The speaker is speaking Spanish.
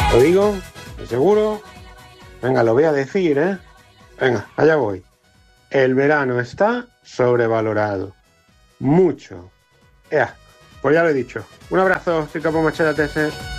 Lo digo, ¿de seguro? Venga, lo voy a decir, ¿eh? Venga, allá voy. El verano está sobrevalorado. Mucho. Ea, pues ya lo he dicho. Un abrazo, soy Capo Machete TS.